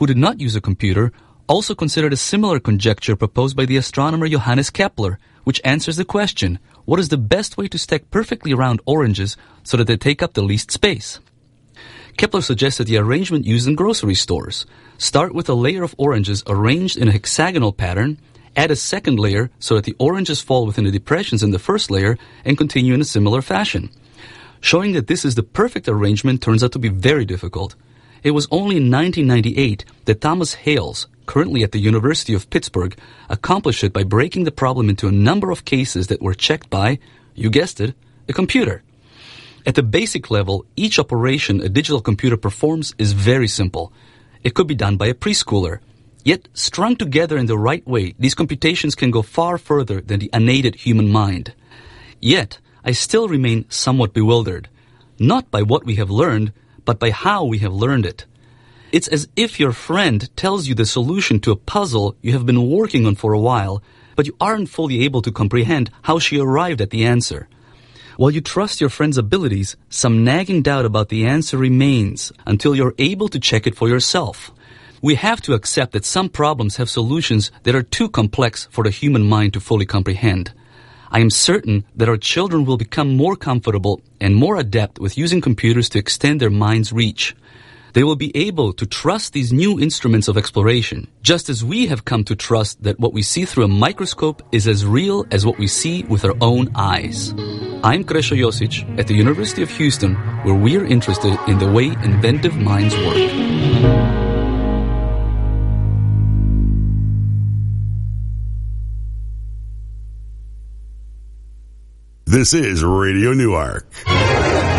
who did not use a computer, also considered a similar conjecture proposed by the astronomer Johannes Kepler, which answers the question, what is the best way to stack perfectly round oranges so that they take up the least space? Kepler suggested the arrangement used in grocery stores. Start with a layer of oranges arranged in a hexagonal pattern, add a second layer so that the oranges fall within the depressions in the first layer, and continue in a similar fashion. Showing that this is the perfect arrangement turns out to be very difficult. It was only in 1998 that Thomas Hales, currently at the University of Pittsburgh, accomplished it by breaking the problem into a number of cases that were checked by, you guessed it, a computer. At the basic level, each operation a digital computer performs is very simple. It could be done by a preschooler. Yet, strung together in the right way, these computations can go far further than the unaided human mind. Yet, I still remain somewhat bewildered, not by what we have learned, but by how we have learned it. It's as if your friend tells you the solution to a puzzle you have been working on for a while, but you aren't fully able to comprehend how she arrived at the answer. While you trust your friend's abilities, some nagging doubt about the answer remains until you're able to check it for yourself. We have to accept that some problems have solutions that are too complex for the human mind to fully comprehend. I am certain that our children will become more comfortable and more adept with using computers to extend their mind's reach. They will be able to trust these new instruments of exploration, just as we have come to trust that what we see through a microscope is as real as what we see with our own eyes. I'm Krešo Josic at the University of Houston, where we're interested in the way inventive minds work. This is Radio Newark.